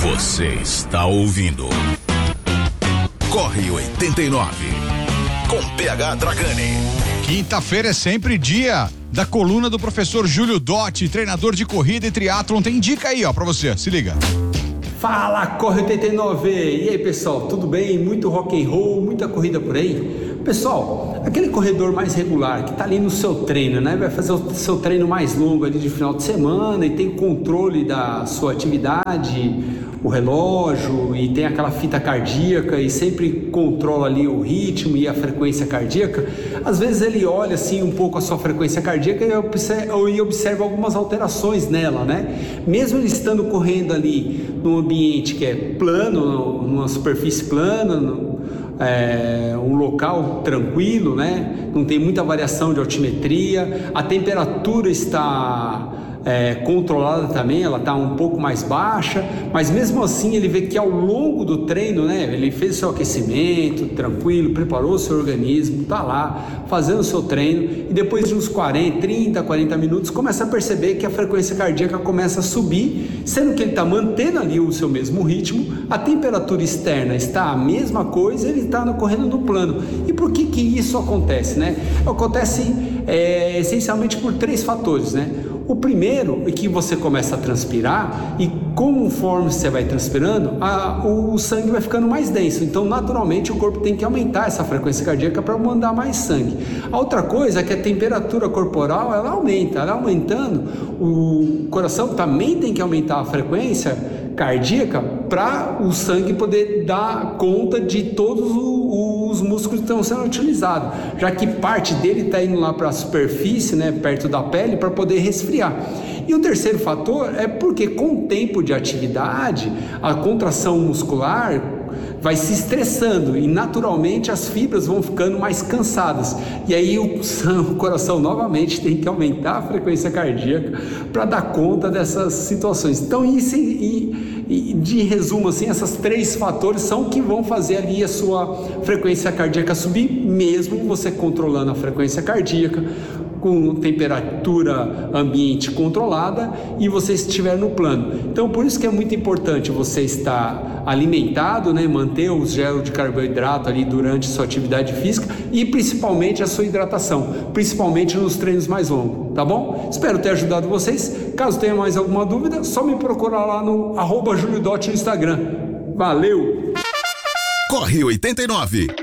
Você está ouvindo Corre 89 com PH Dragani. Quinta-feira é sempre dia da coluna do professor Júlio Dotti, treinador de corrida e triatlon. Tem dica aí, ó, pra você, se liga. Fala, Corre 89! E aí, pessoal, tudo bem? Muito rock and roll, muita corrida por aí? Pessoal, aquele corredor mais regular que tá ali no seu treino, né? Vai fazer o seu treino mais longo ali de final de semana e tem controle da sua atividade, o relógio, e tem aquela fita cardíaca e sempre controla ali o ritmo e a frequência cardíaca. Às vezes ele olha assim um pouco a sua frequência cardíaca e observa algumas alterações nela, né? Mesmo ele estando correndo ali num ambiente que é plano, numa superfície plana, um local tranquilo, né? Não tem muita variação de altimetria, a temperatura está controlada também, ela está um pouco mais baixa, mas mesmo assim ele vê que ao longo do treino, né, ele fez o seu aquecimento tranquilo, preparou o seu organismo, está lá fazendo o seu treino, e depois de uns 40 minutos começa a perceber que a frequência cardíaca começa a subir, sendo que ele está mantendo ali o seu mesmo ritmo, a temperatura externa está a mesma coisa, ele está correndo no plano. E por que isso acontece, né? Acontece essencialmente por 3 fatores, né? O primeiro é que você começa a transpirar, e conforme você vai transpirando, o sangue vai ficando mais denso, então naturalmente o corpo tem que aumentar essa frequência cardíaca para mandar mais sangue. A outra coisa é que a temperatura corporal ela aumenta, ela aumentando, o coração também tem que aumentar a frequência cardíaca para o sangue poder dar conta de todos os músculos que estão sendo utilizados, já que parte dele está indo lá para a superfície, né, perto da pele, para poder resfriar. E o terceiro fator é porque com o tempo de atividade, a contração muscular vai se estressando e naturalmente as fibras vão ficando mais cansadas, e aí o coração novamente tem que aumentar a frequência cardíaca para dar conta dessas situações. Então isso, de resumo assim, esses 3 fatores são que vão fazer ali a sua frequência cardíaca subir, mesmo você controlando a frequência cardíaca, com temperatura ambiente controlada e você estiver no plano. Então por isso que é muito importante você estar alimentado, né? Manter o gel de carboidrato ali durante sua atividade física e principalmente a sua hidratação, principalmente nos treinos mais longos, tá bom? Espero ter ajudado vocês. Caso tenha mais alguma dúvida, só me procurar lá no @JúlioDotti no Instagram. Valeu! Corre 89.